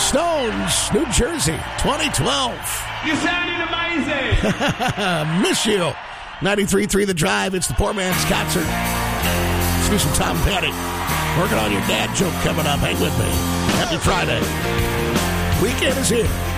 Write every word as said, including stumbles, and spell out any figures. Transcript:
Stones, New Jersey, twenty twelve. You sounded amazing. Miss you. ninety-three point three The Drive. It's the poor man's concert. Let's do some Tom Petty. Working on your dad joke coming up. Hang with me. Happy Friday. Weekend is here.